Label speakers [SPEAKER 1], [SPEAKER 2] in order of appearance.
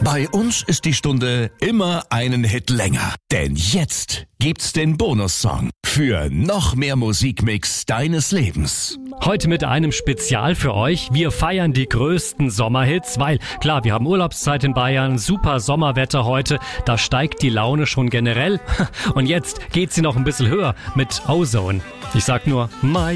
[SPEAKER 1] Bei uns ist die Stunde immer einen Hit länger. Denn jetzt gibt's den Bonussong für noch mehr Musikmix deines Lebens.
[SPEAKER 2] Heute mit einem Spezial für euch. Wir feiern die größten Sommerhits, weil, klar, wir haben Urlaubszeit in Bayern, super Sommerwetter heute, da steigt die Laune schon generell. Und jetzt geht sie noch ein bisschen höher mit Ozone. Ich sag nur,